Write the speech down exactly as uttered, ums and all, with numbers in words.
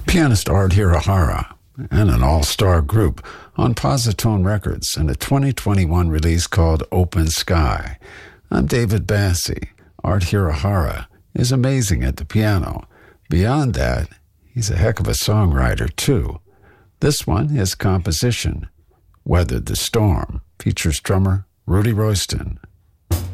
Pianist Art Hirahara and an all-star group on Positone Records and a twenty twenty-one release called Open Sky. I'm David Bassi. Art Hirahara is amazing at the piano. Beyond that, he's a heck of a songwriter, too. This one, his composition, Weathered the Storm, features drummer Rudy Royston.